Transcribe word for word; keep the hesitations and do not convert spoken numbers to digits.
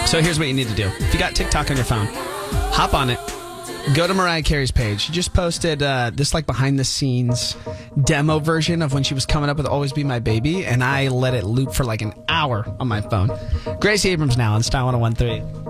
So here's what you need to do. If you got TikTok on your phone, hop on it. Go to Mariah Carey's page. She just posted uh, this like behind the scenes demo version of when she was coming up with Always Be My Baby, and I let it loop for like an hour on my phone. Gracie Abrams now on Style one oh one three.